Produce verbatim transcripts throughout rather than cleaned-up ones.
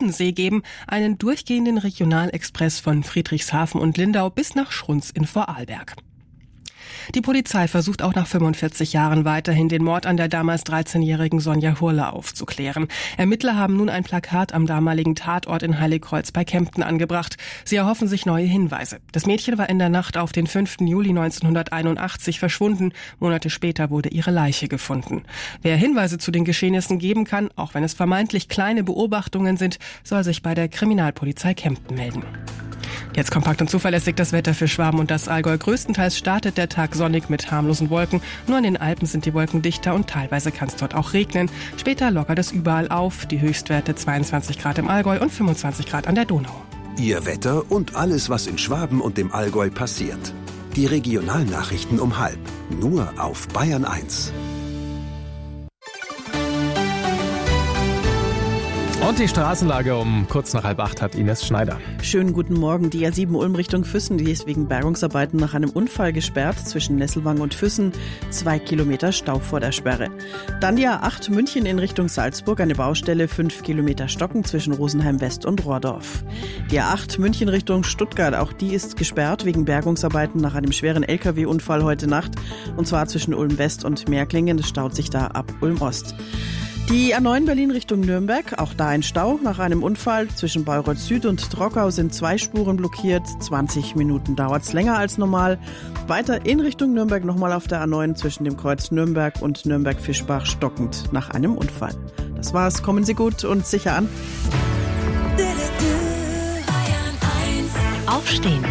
Bodensee geben, einen durchgehenden Regionalexpress von Friedrichshafen und Lindau bis nach Schrunz in Vorarlberg. Die Polizei versucht auch nach fünfundvierzig Jahren weiterhin den Mord an der damals dreizehnjährigen Sonja Hurle aufzuklären. Ermittler haben nun ein Plakat am damaligen Tatort in Heiligkreuz bei Kempten angebracht. Sie erhoffen sich neue Hinweise. Das Mädchen war in der Nacht auf den fünften Juli neunzehnhunderteinundachtzig verschwunden. Monate später wurde ihre Leiche gefunden. Wer Hinweise zu den Geschehnissen geben kann, auch wenn es vermeintlich kleine Beobachtungen sind, soll sich bei der Kriminalpolizei Kempten melden. Jetzt kompakt und zuverlässig das Wetter für Schwaben und das Allgäu. Größtenteils startet der Tag sonnig mit harmlosen Wolken. Nur an den Alpen sind die Wolken dichter und teilweise kann es dort auch regnen. Später lockert es überall auf. Die Höchstwerte zweiundzwanzig Grad im Allgäu und fünfundzwanzig Grad an der Donau. Ihr Wetter und alles, was in Schwaben und dem Allgäu passiert. Die Regionalnachrichten um halb. Nur auf Bayern eins. Und die Straßenlage um kurz nach halb acht hat Ines Schneider. Schönen guten Morgen. Die A sieben Ulm Richtung Füssen, die ist wegen Bergungsarbeiten nach einem Unfall gesperrt. Zwischen Nesselwang und Füssen zwei Kilometer Stau vor der Sperre. Dann die A acht München in Richtung Salzburg, eine Baustelle, fünf Kilometer Stocken zwischen Rosenheim West und Rohrdorf. Die A acht München Richtung Stuttgart, auch die ist gesperrt wegen Bergungsarbeiten nach einem schweren L K W-Unfall heute Nacht. Und zwar zwischen Ulm West und Meerklingen. Das staut sich da ab Ulm Ost. Die A neun Berlin Richtung Nürnberg, auch da ein Stau nach einem Unfall. Zwischen Bayreuth Süd und Trockau sind zwei Spuren blockiert. zwanzig Minuten dauert's länger als normal. Weiter in Richtung Nürnberg nochmal auf der A neun zwischen dem Kreuz Nürnberg und Nürnberg-Fischbach stockend nach einem Unfall. Das war's. Kommen Sie gut und sicher an. Aufstehen.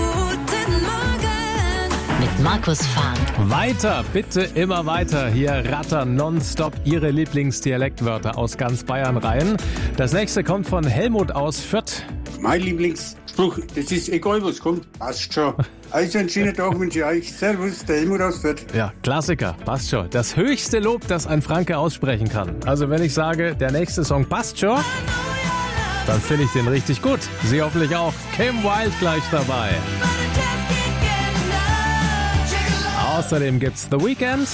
Mit Markus Fahn. Weiter, bitte immer weiter. Hier rattern nonstop Ihre Lieblingsdialektwörter aus ganz Bayern rein. Das nächste kommt von Helmut aus Fürth. Mein Lieblingsspruch, das ist egal was kommt, passt schon. Also einen schönen Tag wünsche ich euch. Servus, der Helmut aus Fürth. Ja, Klassiker, passt schon. Das höchste Lob, das ein Franke aussprechen kann. Also wenn ich sage, der nächste Song passt schon, dann finde ich den richtig gut. Sie hoffentlich auch. Kim Wilde gleich dabei. Außerdem gibt's The Weeknd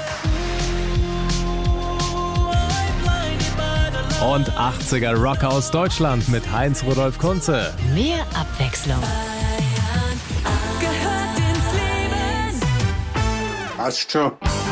und achtziger Rock aus Deutschland mit Heinz Rudolf Kunze. Mehr Abwechslung. Passt schon.